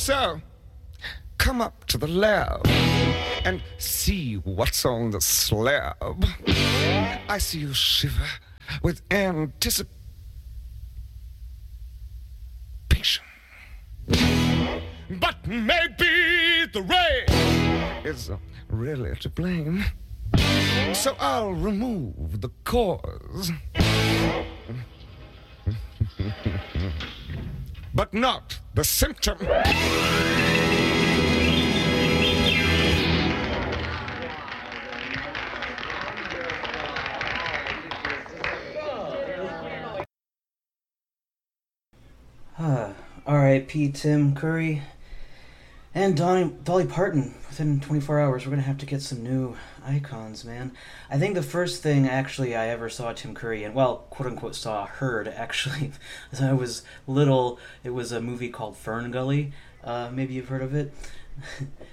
So, come up to the lab and see what's on the slab. I see you shiver with anticipation. But maybe the rain is really to blame. So I'll remove the cause. But not the symptom. R.I.P. Tim Curry and Dolly Parton. Within 24 hours, we're going to have to get some new icons, man. I think the first thing, actually, I ever saw Tim Curry, and, well, quote-unquote heard, actually, as I was little, it was a movie called Fern Gully. Maybe you've heard of it.